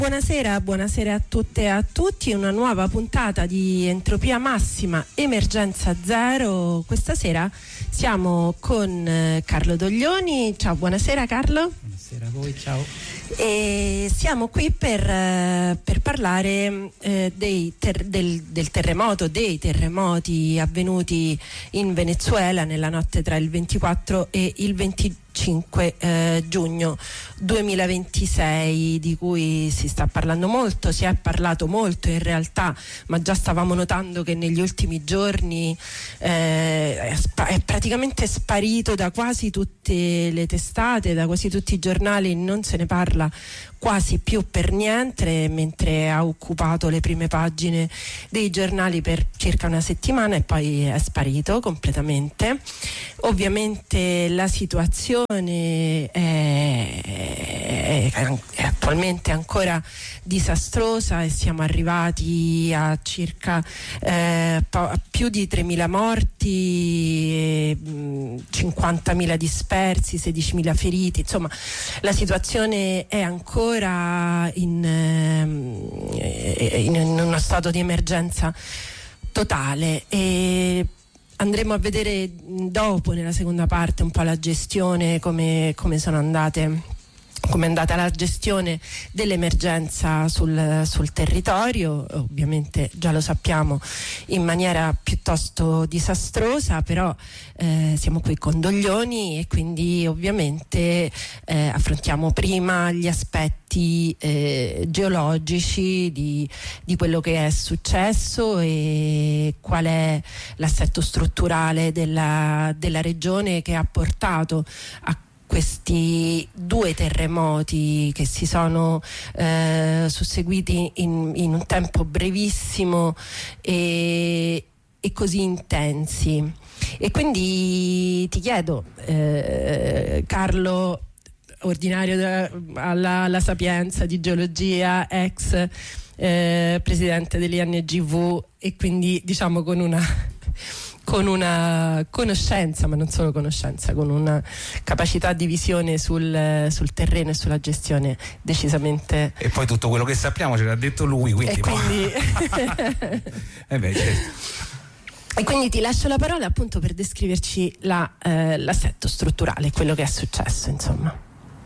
Buonasera a tutte e a tutti. Una nuova puntata di Entropia Massima Emergenza Zero. Questa sera siamo con Carlo Doglioni. Ciao, buonasera Carlo. Buonasera a voi, ciao. E siamo qui per parlare del terremoto, dei terremoti avvenuti in Venezuela nella notte tra il 24 e il 25 giugno 2026, di cui si sta parlando molto, si è parlato molto in realtà, ma già stavamo notando che negli ultimi giorni è praticamente sparito da quasi tutte le testate, da quasi tutti i giornali, non se ne parla quasi più per niente, mentre ha occupato le prime pagine dei giornali per circa una settimana e poi è sparito completamente. Ovviamente la situazione è attualmente ancora disastrosa e siamo arrivati a circa più di 3.000 morti, 50.000 dispersi, 16.000 feriti. Insomma, la situazione è ancora in uno stato di emergenza totale, e andremo a vedere dopo, nella seconda parte, un po' la gestione, come è andata la gestione dell'emergenza sul territorio. Ovviamente già lo sappiamo, in maniera piuttosto disastrosa, però siamo qui con Doglioni e quindi ovviamente affrontiamo prima gli aspetti geologici di quello che è successo e qual è l'assetto strutturale della regione che ha portato a questi due terremoti che si sono susseguiti in un tempo brevissimo e così intensi. E quindi ti chiedo, Carlo, ordinario alla Sapienza di geologia, ex presidente dell'INGV, e quindi diciamo con una conoscenza, ma non solo conoscenza, con una capacità di visione sul terreno e sulla gestione decisamente. E poi tutto quello che sappiamo ce l'ha detto lui, quindi. Certo. E quindi ti lascio la parola appunto per descriverci l'assetto strutturale, quello che è successo, insomma.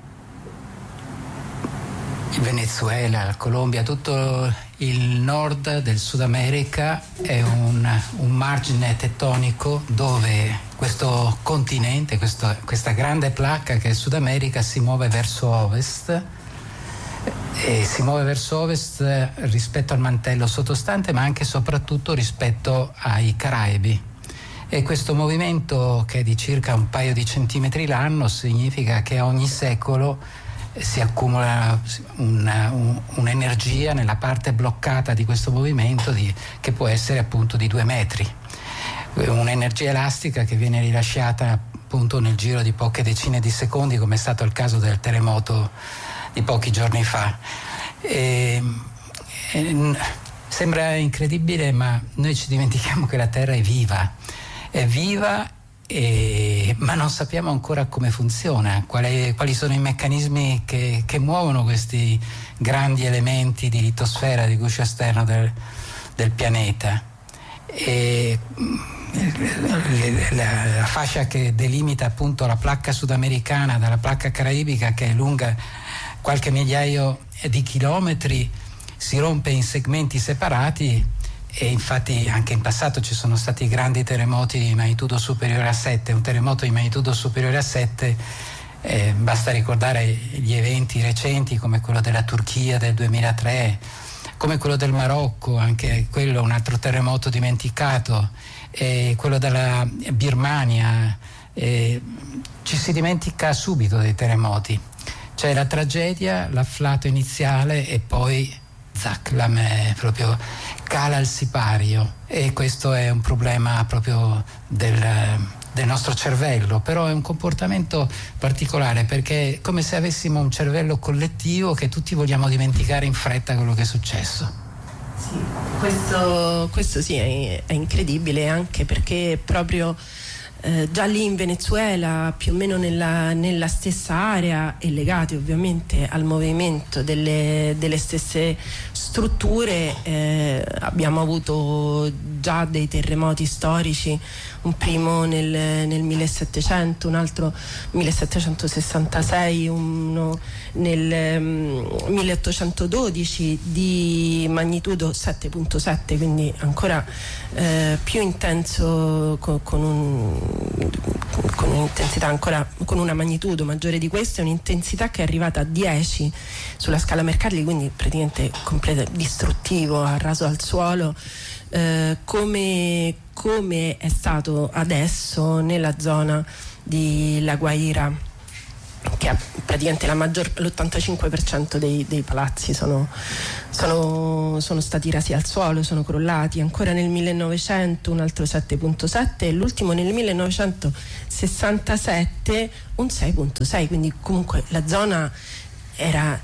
Il Venezuela, la Colombia, tutto il nord del Sud America è un margine tettonico dove questo continente, questa grande placca che è il Sud America, si muove verso ovest, e si muove verso ovest rispetto al mantello sottostante, ma anche e soprattutto rispetto ai Caraibi. E questo movimento, che è di circa un paio di centimetri l'anno, significa che a ogni secolo si accumula un'energia nella parte bloccata di questo movimento che può essere appunto di 2 metri. Un'energia elastica che viene rilasciata appunto nel giro di poche decine di secondi, come è stato il caso del terremoto di pochi giorni fa. Sembra incredibile, ma noi ci dimentichiamo che la Terra è viva, ma non sappiamo ancora come funziona, quali sono i meccanismi che muovono questi grandi elementi di litosfera, di guscio esterno del pianeta. E la fascia che delimita appunto la placca sudamericana dalla placca caraibica, che è lunga qualche migliaio di chilometri, si rompe in segmenti separati. E infatti anche in passato ci sono stati grandi terremoti di magnitudo superiore a 7. Un terremoto di magnitudo superiore a 7, basta ricordare gli eventi recenti come quello della Turchia del 2003, come quello del Marocco, anche quello un altro terremoto dimenticato, quello della Birmania. Ci si dimentica subito dei terremoti. C'è la tragedia, l'afflato iniziale e poi zac, proprio cala il sipario, e questo è un problema proprio del nostro cervello, però è un comportamento particolare, perché è come se avessimo un cervello collettivo che tutti vogliamo dimenticare in fretta quello che è successo. Sì, questo sì è incredibile, anche perché proprio già lì in Venezuela, più o meno nella stessa area e legati ovviamente al movimento delle stesse strutture. Abbiamo avuto già dei terremoti storici, un primo nel 1700, un altro 1766, uno nel 1812 di magnitudo 7.7, quindi ancora più intenso, con un'intensità ancora, con una magnitudo maggiore di questa, e un'intensità che è arrivata a 10 sulla scala Mercalli, quindi praticamente completo, distruttivo, ha raso al suolo, come è stato adesso nella zona di La Guaira, che ha praticamente l'85% dei palazzi sono stati rasi al suolo, sono crollati. Ancora nel 1900 un altro 7.7 e l'ultimo nel 1967 un 6.6, quindi comunque la zona era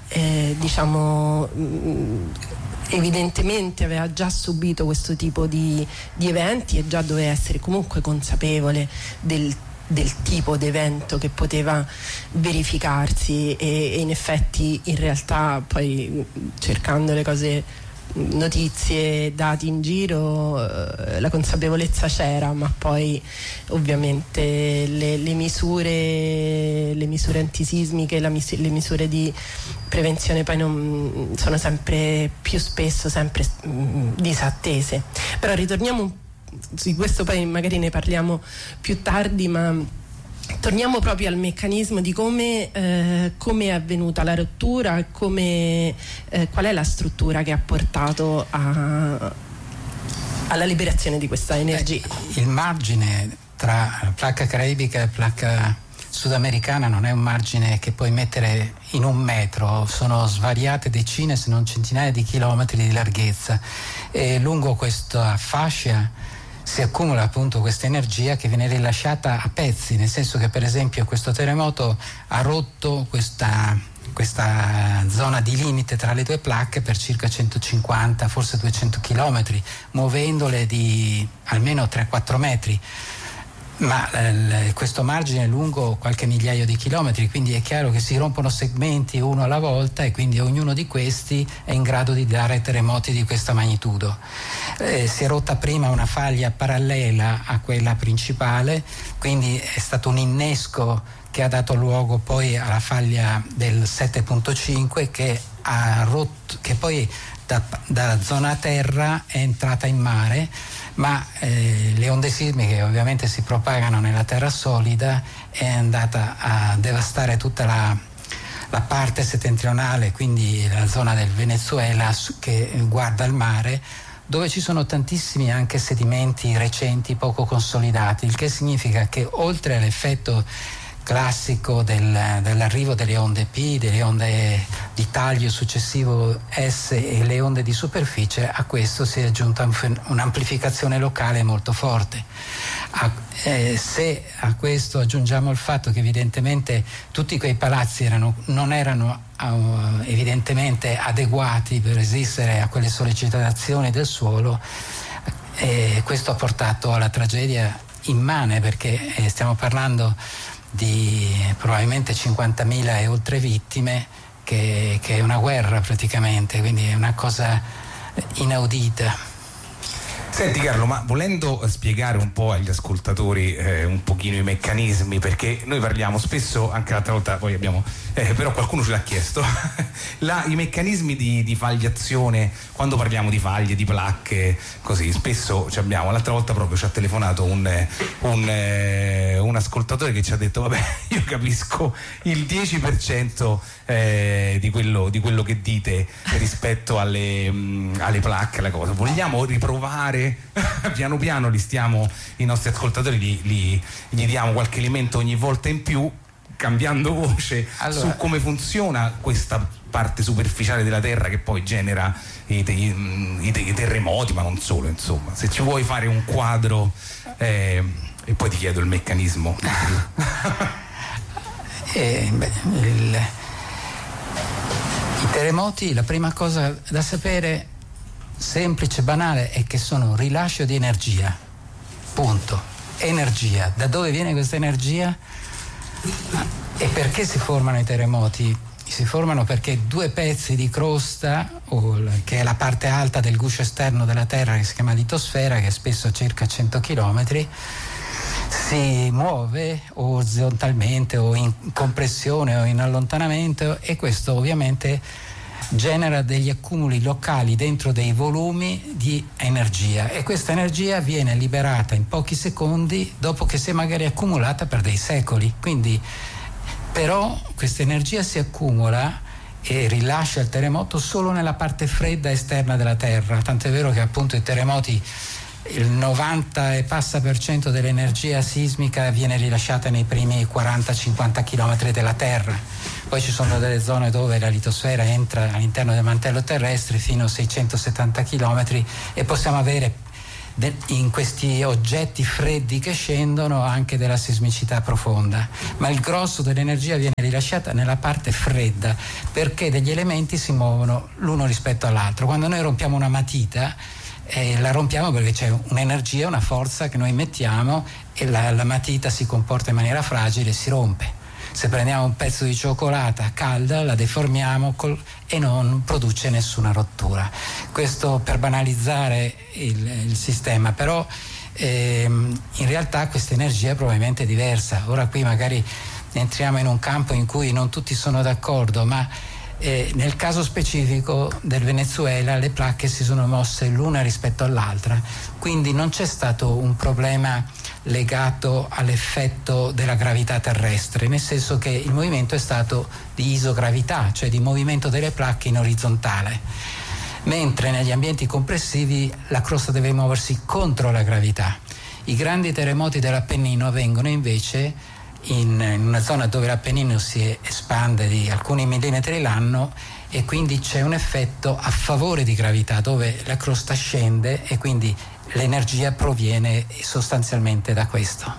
evidentemente aveva già subito questo tipo di eventi e già doveva essere comunque consapevole del tipo di evento che poteva verificarsi, e in effetti, in realtà, poi cercando le cose, notizie, dati in giro, la consapevolezza c'era, ma poi ovviamente le misure antisismiche, le misure di prevenzione poi non sono sempre più spesso disattese. Però ritorniamo su questo, poi magari ne parliamo più tardi, ma torniamo proprio al meccanismo di come è avvenuta la rottura e qual è la struttura che ha portato alla liberazione di questa energia. Il margine tra la placca caraibica e la placca sudamericana non è un margine che puoi mettere in un metro, sono svariate decine se non centinaia di chilometri di larghezza, e lungo questa fascia si accumula appunto questa energia che viene rilasciata a pezzi, nel senso che per esempio questo terremoto ha rotto questa zona di limite tra le due placche per circa 150, forse 200 chilometri, muovendole di almeno 3-4 metri. Ma questo margine è lungo qualche migliaio di chilometri, quindi è chiaro che si rompono segmenti uno alla volta, e quindi ognuno di questi è in grado di dare terremoti di questa magnitudo. Si è rotta prima una faglia parallela a quella principale, quindi è stato un innesco che ha dato luogo poi alla faglia del 7.5 che poi da zona terra è entrata in mare, ma le onde sismiche ovviamente si propagano nella terra solida, è andata a devastare tutta la parte settentrionale, quindi la zona del Venezuela che guarda il mare, dove ci sono tantissimi anche sedimenti recenti poco consolidati, il che significa che oltre all'effetto classico dell'arrivo delle onde P, delle onde di taglio successivo S e le onde di superficie, a questo si è aggiunta un'amplificazione locale molto forte. Se a questo aggiungiamo il fatto che evidentemente tutti quei palazzi non erano evidentemente adeguati per resistere a quelle sollecitazioni del suolo, questo ha portato alla tragedia immane, perché stiamo parlando di probabilmente 50.000 e oltre vittime, che è una guerra praticamente, quindi è una cosa inaudita. Senti Carlo, ma volendo spiegare un po' agli ascoltatori un pochino i meccanismi, perché noi parliamo spesso, anche l'altra volta poi abbiamo, però qualcuno ce l'ha chiesto, i meccanismi di fagliazione, quando parliamo di faglie, di placche, così, spesso l'altra volta proprio ci ha telefonato un ascoltatore che ci ha detto vabbè, io capisco il 10% di quello che dite rispetto alle placche, alla cosa. Vogliamo riprovare piano piano, i nostri ascoltatori gli diamo qualche elemento ogni volta in più, cambiando voce su come funziona questa parte superficiale della terra che poi genera i terremoti, ma non solo, insomma. Se ci vuoi fare un quadro e poi ti chiedo il meccanismo. I terremoti, la prima cosa da sapere, semplice, banale, è che sono un rilascio di energia, punto. Energia. Da dove viene questa energia? E perché si formano i terremoti? Si formano perché due pezzi di crosta, che è la parte alta del guscio esterno della Terra, che si chiama litosfera, che è spesso circa 100 km, si muove o orizzontalmente o in compressione o in allontanamento, e questo ovviamente genera degli accumuli locali dentro dei volumi di energia, e questa energia viene liberata in pochi secondi dopo che si è magari accumulata per dei secoli. Quindi però questa energia si accumula e rilascia il terremoto solo nella parte fredda esterna della Terra, tant'è vero che appunto i terremoti, il 90 e passa per cento dell'energia sismica viene rilasciata nei primi 40-50 km della Terra. Poi ci sono delle zone dove la litosfera entra all'interno del mantello terrestre fino a 670 km, e possiamo avere in questi oggetti freddi che scendono anche della sismicità profonda, ma il grosso dell'energia viene rilasciata nella parte fredda, perché degli elementi si muovono l'uno rispetto all'altro. Quando noi rompiamo una matita, la rompiamo perché c'è un'energia, una forza che noi mettiamo, e la matita si comporta in maniera fragile e si rompe. Se prendiamo un pezzo di cioccolata calda, la deformiamo e non produce nessuna rottura. Questo per banalizzare il sistema, però in realtà questa energia è probabilmente diversa. Ora qui magari entriamo in un campo in cui non tutti sono d'accordo, ma nel caso specifico del Venezuela le placche si sono mosse l'una rispetto all'altra, quindi non c'è stato un problema legato all'effetto della gravità terrestre, nel senso che il movimento è stato di isogravità, cioè di movimento delle placche in orizzontale, mentre negli ambienti compressivi la crosta deve muoversi contro la gravità. I grandi terremoti dell'Appennino avvengono invece in una zona dove l'Appennino si espande di alcuni millimetri l'anno, e quindi c'è un effetto a favore di gravità dove la crosta scende, e quindi l'energia proviene sostanzialmente da questo.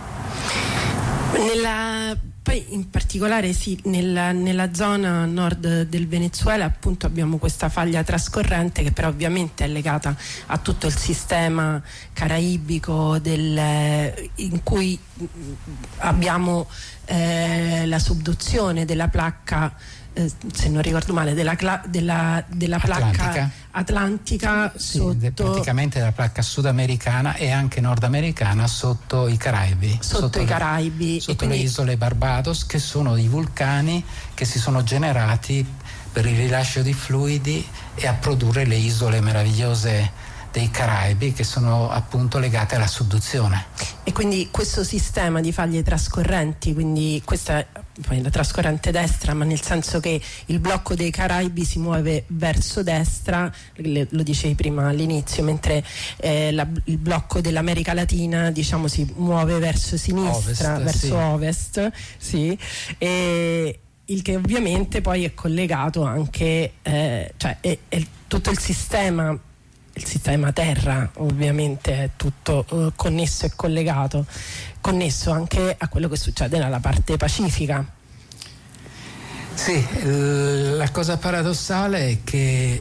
Poi in particolare sì, nella zona nord del Venezuela appunto abbiamo questa faglia trascorrente che però ovviamente è legata a tutto il sistema caraibico in cui abbiamo la subduzione della placca, se non ricordo male, della placca atlantica sì, sotto, praticamente la placca sudamericana e anche nordamericana sotto i Caraibi, sotto i Caraibi, sotto quindi le isole Barbados, che sono i vulcani che si sono generati per il rilascio di fluidi e a produrre le isole meravigliose dei Caraibi, che sono appunto legate alla subduzione. E quindi questo sistema di faglie trascorrenti, quindi questa è poi la trascorrente destra, ma nel senso che il blocco dei Caraibi si muove verso destra, lo dicevi prima all'inizio, mentre il blocco dell'America Latina, diciamo, si muove verso sinistra, ovest, verso sì. ovest, sì, e il che ovviamente poi è collegato anche, cioè è tutto il sistema terra ovviamente è tutto connesso e connesso anche a quello che succede nella parte pacifica. Sì, la cosa paradossale è che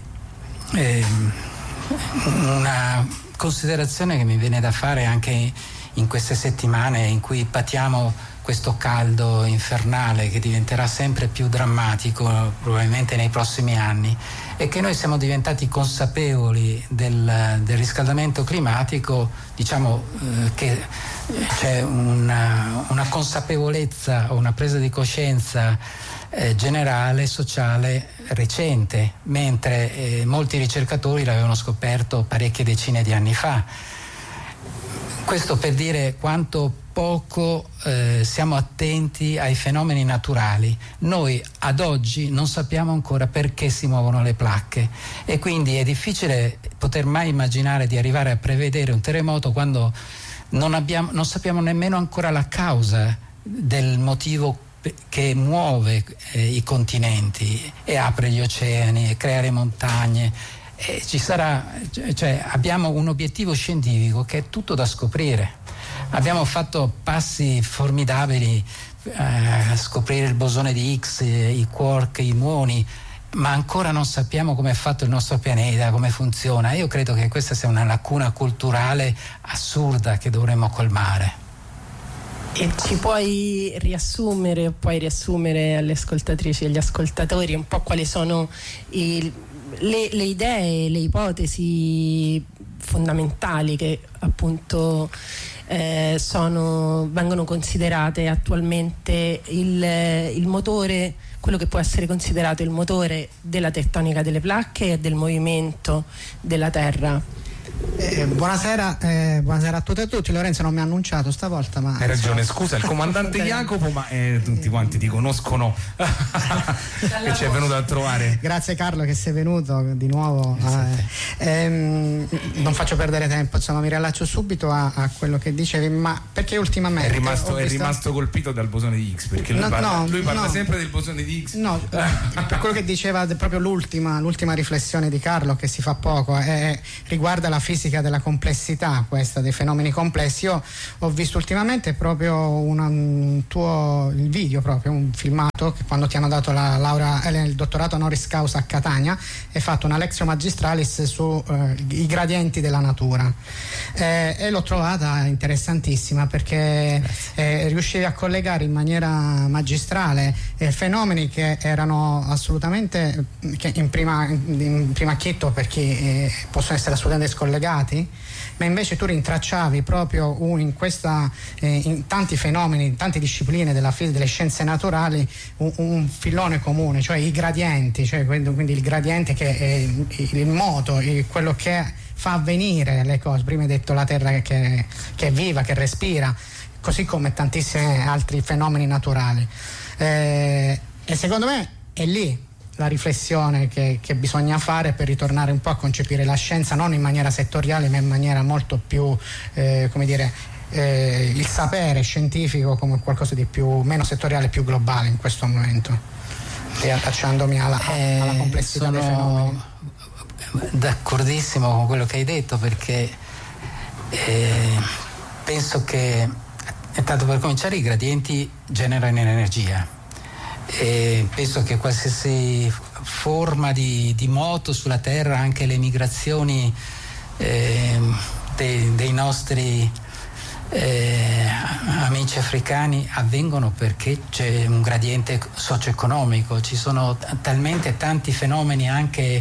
una considerazione che mi viene da fare anche in queste settimane in cui patiamo questo caldo infernale che diventerà sempre più drammatico probabilmente nei prossimi anni, è che noi siamo diventati consapevoli del riscaldamento climatico, diciamo che c'è una consapevolezza o una presa di coscienza generale, sociale recente, mentre molti ricercatori l'avevano scoperto parecchie decine di anni fa. Questo per dire quanto poco siamo attenti ai fenomeni naturali. Noi ad oggi non sappiamo ancora perché si muovono le placche, e quindi è difficile poter mai immaginare di arrivare a prevedere un terremoto quando non sappiamo nemmeno ancora la causa del motivo che muove i continenti e apre gli oceani e crea le montagne. Ci sarà, cioè abbiamo un obiettivo scientifico che è tutto da scoprire. Abbiamo fatto passi formidabili a scoprire il bosone di Higgs, i quark, i muoni, ma ancora non sappiamo come è fatto il nostro pianeta, come funziona. Io credo che questa sia una lacuna culturale assurda che dovremmo colmare. E ci puoi riassumere alle ascoltatrici e agli ascoltatori un po' quali sono le idee, le ipotesi fondamentali che appunto vengono considerate attualmente il motore, quello che può essere considerato il motore della tettonica delle placche e del movimento della Terra. Buonasera a tutte e a tutti. Lorenzo non mi ha annunciato stavolta, ma hai ragione, scusa, il comandante Jacopo, ma tutti quanti ti conoscono che ci è venuto a trovare. Grazie Carlo che sei venuto di nuovo. Non faccio perdere tempo, insomma mi riallaccio subito a quello che dicevi, ma perché ultimamente è rimasto colpito dal bosone di Higgs, perché lui parla sempre del bosone di Higgs. No, per quello che diceva proprio l'ultima riflessione di Carlo, che si fa poco, riguarda la fisica della complessità, questa dei fenomeni complessi. Io ho visto ultimamente proprio il video, proprio un filmato, che quando ti hanno dato la laurea, il dottorato honoris causa a Catania, hai fatto una lectio magistralis su i gradienti della natura, e l'ho trovata interessantissima, perché riuscivi a collegare in maniera magistrale fenomeni che erano assolutamente in prima acchitto per chi possono essere assolutamente scollegati, ma invece tu rintracciavi proprio in tanti fenomeni, in tante discipline delle scienze naturali un filone comune, cioè i gradienti, cioè quindi il gradiente che è il moto, quello che fa avvenire le cose. Prima hai detto la Terra che è viva, che respira, così come tantissimi altri fenomeni naturali, e secondo me è lì la riflessione che bisogna fare per ritornare un po' a concepire la scienza non in maniera settoriale, ma in maniera molto più il sapere scientifico come qualcosa di meno settoriale, più globale in questo momento, riallacciandomi alla complessità dei fenomeni. D'accordissimo con quello che hai detto, perché penso che, tanto per cominciare, i gradienti generano energia, e penso che qualsiasi forma di moto sulla Terra, anche le migrazioni dei nostri amici africani, avvengono perché c'è un gradiente socio-economico. Ci sono talmente tanti fenomeni anche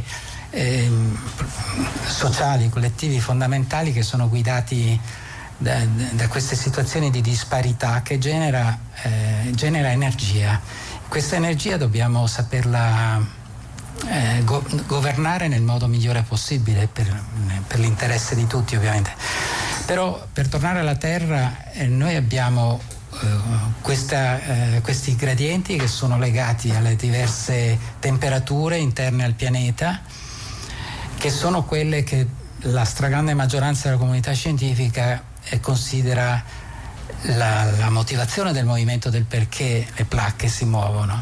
sociali, collettivi, fondamentali, che sono guidati da queste situazioni di disparità che genera energia. Questa energia dobbiamo saperla governare nel modo migliore possibile per l'interesse di tutti, ovviamente. Però, per tornare alla Terra, noi abbiamo questi gradienti che sono legati alle diverse temperature interne al pianeta, che sono quelle che la stragrande maggioranza della comunità scientifica considera la motivazione del movimento, del perché le placche si muovono.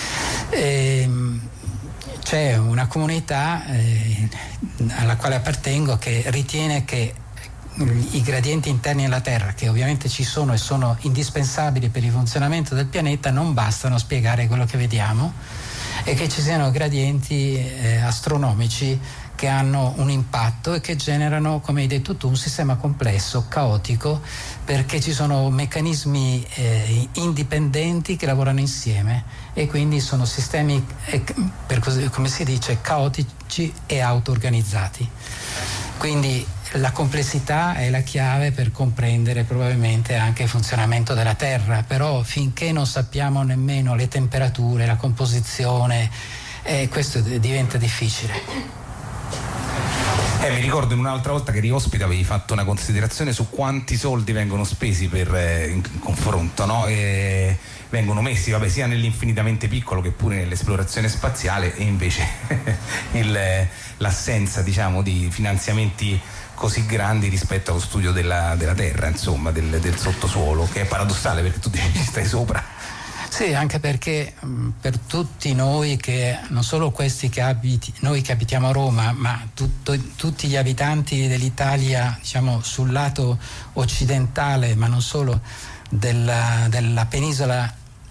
C'è una comunità alla quale appartengo che ritiene che i gradienti interni alla Terra, che ovviamente ci sono e sono indispensabili per il funzionamento del pianeta, non bastano a spiegare quello che vediamo, e che ci siano gradienti astronomici che hanno un impatto e che generano, come hai detto tu, un sistema complesso, caotico, perché ci sono meccanismi indipendenti che lavorano insieme, e quindi sono sistemi, come si dice, caotici e auto-organizzati. Quindi la complessità è la chiave per comprendere probabilmente anche il funzionamento della Terra, però finché non sappiamo nemmeno le temperature, la composizione, questo diventa difficile. Mi ricordo in un'altra volta che eri ospite avevi fatto una considerazione su quanti soldi vengono spesi in confronto, no? Vengono messi, sia nell'infinitamente piccolo che pure nell'esplorazione spaziale, e invece l'assenza, diciamo, di finanziamenti così grandi rispetto allo studio della Terra, insomma, del sottosuolo, che è paradossale perché tu ci stai sopra. Sì, anche perché per tutti noi, che non solo noi che abitiamo a Roma, ma tutti gli abitanti dell'Italia, diciamo, sul lato occidentale, ma non solo, della penisola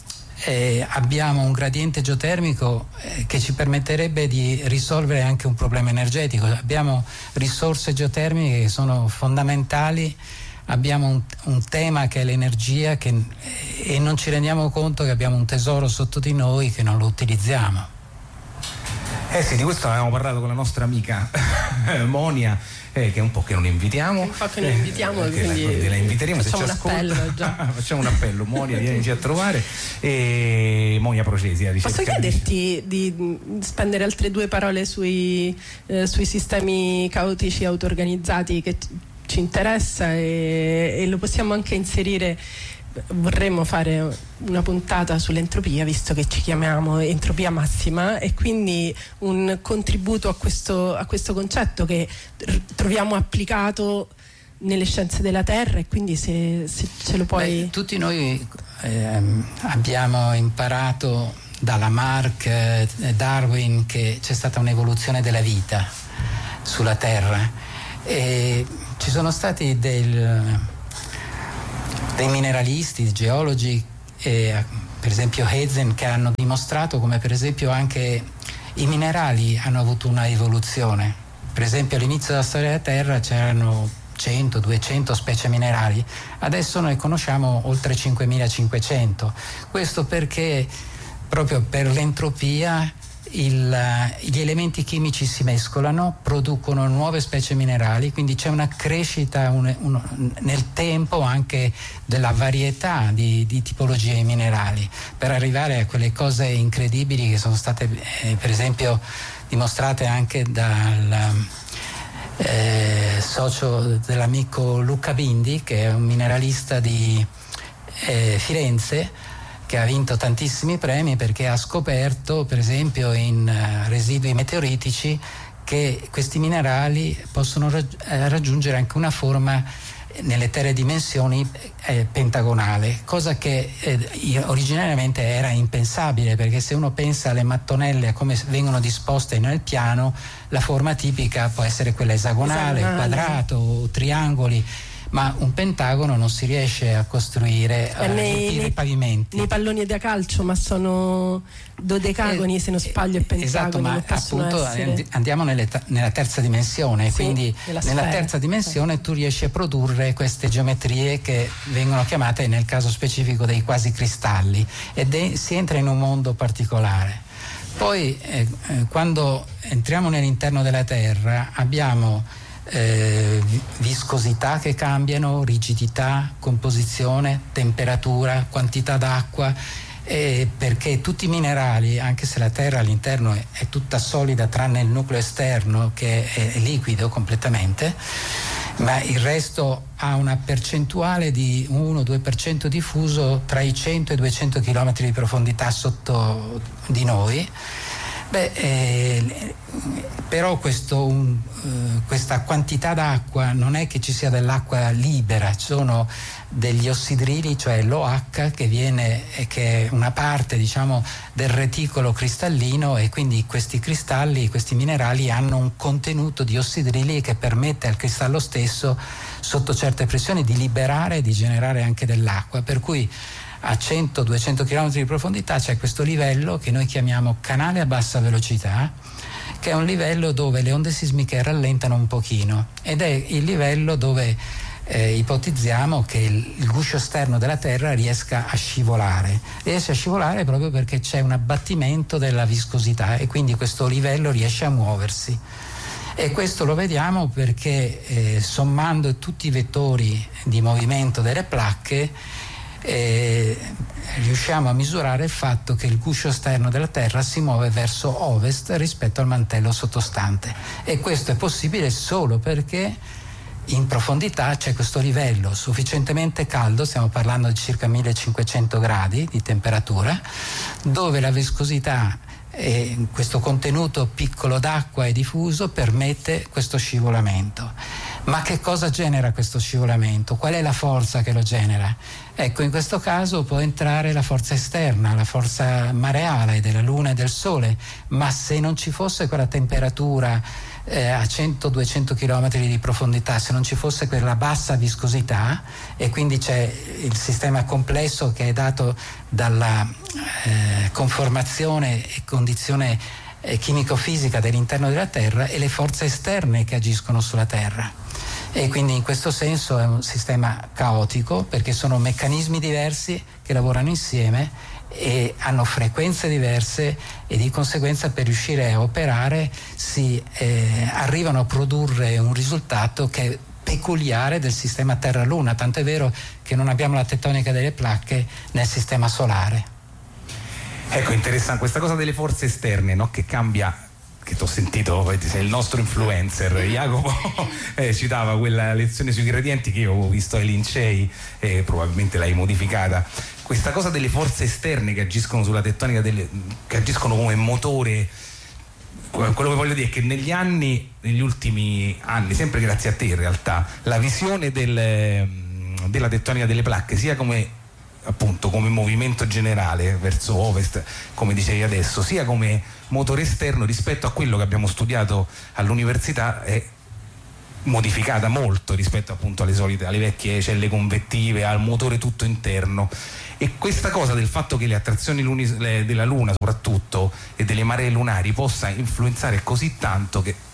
abbiamo un gradiente geotermico che ci permetterebbe di risolvere anche un problema energetico. Abbiamo risorse geotermiche che sono fondamentali, abbiamo un tema che è l'energia e non ci rendiamo conto che abbiamo un tesoro sotto di noi che non lo utilizziamo. Sì, di questo avevamo parlato con la nostra amica Monia, che è un po' che non invitiamo. Un po' che non invitiamo, quindi la inviteremo, facciamo se ci appello, già. Facciamo un appello, Monia, vienici a trovare. E Monia Procesi, posso chiederti di spendere altre 2 parole sui sistemi caotici auto-organizzati che ci interessa, e lo possiamo anche inserire. Vorremmo fare una puntata sull'entropia, visto che ci chiamiamo entropia massima, e quindi un contributo a questo concetto che troviamo applicato nelle scienze della Terra, e quindi se ce lo puoi... tutti noi abbiamo imparato da Lamarck, Darwin, che c'è stata un'evoluzione della vita sulla Terra, e ci sono stati dei mineralisti, geologi, per esempio Hazen, che hanno dimostrato come per esempio anche i minerali hanno avuto una evoluzione. Per esempio all'inizio della storia della Terra c'erano 100-200 specie minerali, adesso noi conosciamo oltre 5.500. Questo perché proprio per l'entropia gli elementi chimici si mescolano, producono nuove specie minerali, quindi c'è una crescita nel tempo anche della varietà di tipologie minerali, per arrivare a quelle cose incredibili che sono state per esempio dimostrate anche dal socio dell'amico Luca Bindi, che è un mineralista di Firenze, che ha vinto tantissimi premi perché ha scoperto, per esempio in residui meteoritici, che questi minerali possono raggiungere anche una forma nelle 3 dimensioni pentagonale, cosa che originariamente era impensabile, perché se uno pensa alle mattonelle, a come vengono disposte nel piano, la forma tipica può essere quella esagonale, quadrato o triangoli, ma un pentagono non si riesce a costruire nei pavimenti. Nei palloni da calcio, ma sono dodecagoni, se non sbaglio, e pentagoni. Esatto, ma appunto andiamo nella terza dimensione, sì, quindi nella terza dimensione tu riesci a produrre queste geometrie che vengono chiamate nel caso specifico dei quasi cristalli, ed si entra in un mondo particolare. Poi quando entriamo nell'interno della Terra abbiamo viscosità che cambiano, rigidità, composizione, temperatura, quantità d'acqua, perché tutti i minerali, anche se la Terra all'interno è tutta solida tranne il nucleo esterno che è liquido completamente, ma il resto ha una percentuale di 1-2% diffuso tra i 100 e i 200 km di profondità sotto di noi. Però questa quantità d'acqua non è che ci sia dell'acqua libera, ci sono degli ossidrili, cioè l'OH, che è una parte, diciamo, del reticolo cristallino, e quindi questi cristalli, questi minerali hanno un contenuto di ossidrili che permette al cristallo stesso, sotto certe pressioni, di liberare e di generare anche dell'acqua, per cui a 100-200 km di profondità c'è questo livello che noi chiamiamo canale a bassa velocità, che è un livello dove le onde sismiche rallentano un pochino, ed è il livello dove ipotizziamo che il guscio esterno della Terra riesca a scivolare. Riesce a scivolare proprio perché c'è un abbattimento della viscosità, e quindi questo livello riesce a muoversi. E questo lo vediamo perché sommando tutti i vettori di movimento delle placche riusciamo a misurare il fatto che il guscio esterno della Terra si muove verso ovest rispetto al mantello sottostante, e questo è possibile solo perché in profondità c'è questo livello sufficientemente caldo, stiamo parlando di circa 1500 gradi di temperatura, dove la viscosità e questo contenuto piccolo d'acqua e diffuso permette questo scivolamento. Ma che cosa genera questo scivolamento? Qual è la forza che lo genera? Ecco, in questo caso può entrare la forza esterna, la forza mareale della Luna e del Sole, ma se non ci fosse quella temperatura a 100-200 km di profondità, se non ci fosse quella bassa viscosità, e quindi c'è il sistema complesso che è dato dalla conformazione e condizione chimico-fisica dell'interno della Terra e le forze esterne che agiscono sulla Terra. E quindi in questo senso è un sistema caotico, perché sono meccanismi diversi che lavorano insieme e hanno frequenze diverse, e di conseguenza per riuscire a operare arrivano a produrre un risultato che è peculiare del sistema Terra-Luna, tanto è vero che non abbiamo la tettonica delle placche nel sistema solare. Ecco, interessante questa cosa delle forze esterne, no? Che cambia, che ti ho sentito, sei il nostro influencer, Jacopo citava quella lezione sui gradienti che io avevo visto ai Lincei e probabilmente l'hai modificata. Questa cosa delle forze esterne che agiscono sulla tettonica, che agiscono come motore, quello che voglio dire è che negli ultimi anni, sempre grazie a te in realtà, la visione della tettonica delle placche, sia come appunto come movimento generale verso ovest, come dicevi adesso, sia come motore esterno rispetto a quello che abbiamo studiato all'università, è modificata molto rispetto appunto alle vecchie celle convettive, al motore tutto interno. E questa cosa del fatto che le attrazioni della Luna soprattutto e delle maree lunari possa influenzare così tanto che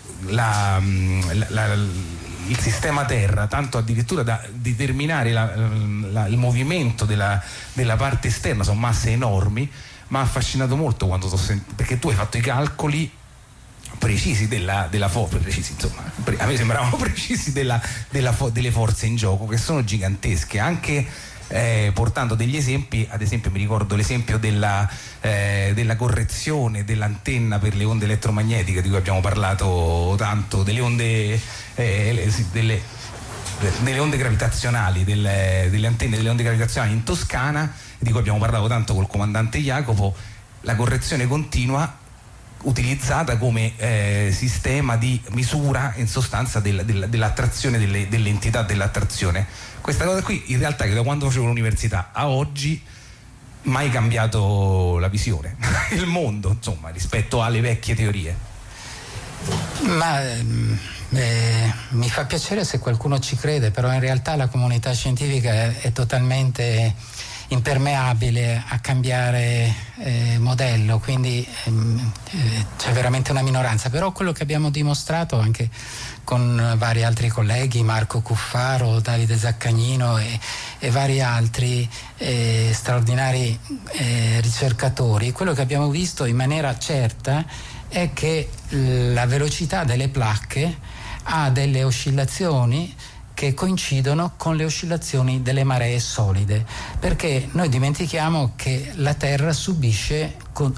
il sistema Terra, tanto addirittura da determinare il movimento della parte esterna, sono masse enormi, mi ha affascinato molto quando perché tu hai fatto i calcoli precisi precisi, insomma, a me sembravano precisi delle forze in gioco, che sono gigantesche, anche portando degli esempi. Ad esempio mi ricordo l'esempio della correzione dell'antenna per le onde elettromagnetiche, di cui abbiamo parlato tanto, delle onde gravitazionali, delle antenne delle onde gravitazionali in Toscana, di cui abbiamo parlato tanto col comandante Jacopo. La correzione continua utilizzata come sistema di misura in sostanza dell'attrazione, delle entità dell'attrazione. Questa cosa qui in realtà, che da quando facevo l'università a oggi mai cambiato la visione il mondo, insomma, rispetto alle vecchie teorie. Ma mi fa piacere se qualcuno ci crede, però in realtà la comunità scientifica è totalmente impermeabile a cambiare modello, quindi c'è veramente una minoranza. Però quello che abbiamo dimostrato anche con vari altri colleghi, Marco Cuffaro, Davide Zaccagnino e vari altri straordinari ricercatori, quello che abbiamo visto in maniera certa è che la velocità delle placche ha delle oscillazioni che coincidono con le oscillazioni delle maree solide, perché noi dimentichiamo che la Terra subisce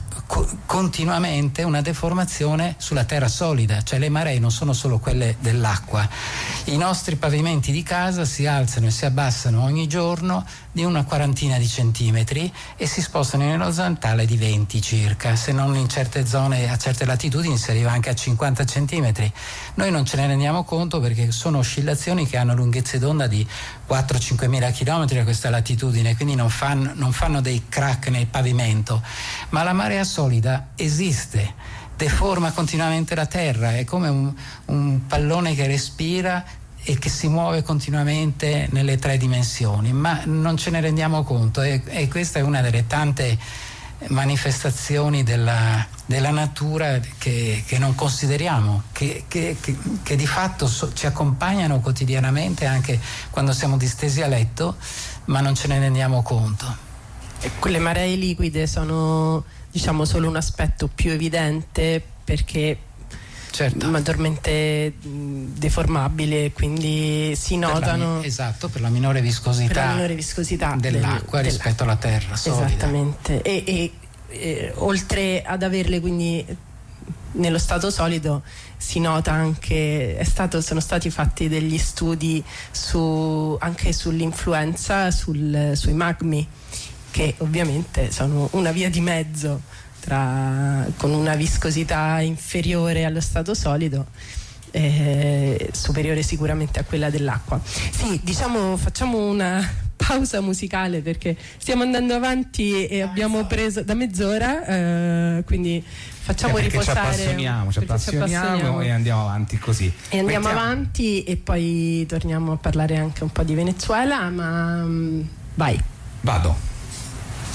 continuamente una deformazione sulla terra solida, cioè le maree non sono solo quelle dell'acqua. I nostri pavimenti di casa si alzano e si abbassano ogni giorno di una quarantina di centimetri e si spostano in orizzontale di 20 circa, se non in certe zone, a certe latitudini si arriva anche a 50 centimetri. Noi non ce ne rendiamo conto perché sono oscillazioni che hanno lunghezze d'onda di 4-5 mila chilometri a questa latitudine, quindi non fanno dei crack nel pavimento, ma la marea solida esiste, deforma continuamente la terra, è come un pallone che respira e che si muove continuamente nelle 3 dimensioni, ma non ce ne rendiamo conto, e questa è una delle tante manifestazioni della natura che non consideriamo, che di fatto ci accompagnano quotidianamente anche quando siamo distesi a letto, ma non ce ne rendiamo conto. E quelle maree liquide sono, diciamo, solo un aspetto più evidente, perché certo, maggiormente deformabile, quindi si notano per la minore viscosità, dell'acqua rispetto alla terra solida. Esattamente, e oltre ad averle quindi nello stato solido, si nota anche, sono stati fatti degli studi anche sull'influenza sui magmi, che ovviamente sono una via di mezzo con una viscosità inferiore allo stato solido, superiore sicuramente a quella dell'acqua. Sì, diciamo, facciamo una pausa musicale perché stiamo andando avanti e abbiamo preso da mezz'ora, quindi facciamo riposare. Ci appassioniamo e andiamo avanti così. E andiamo avanti e poi torniamo a parlare anche un po' di Venezuela, ma vai. Vado.